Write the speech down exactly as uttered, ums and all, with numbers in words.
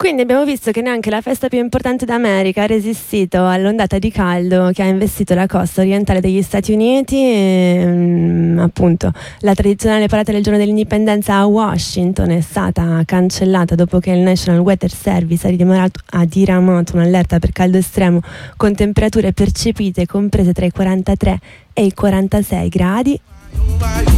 quindi abbiamo visto che neanche la festa più importante d'America ha resistito all'ondata di caldo che ha investito la costa orientale degli Stati Uniti e, mh, appunto la tradizionale parata del giorno dell'indipendenza a Washington è stata cancellata dopo che il National Weather Service ha diramato, ha diramato un'allerta per caldo estremo con temperature percepite comprese tra i quarantatré e i quarantasei gradi.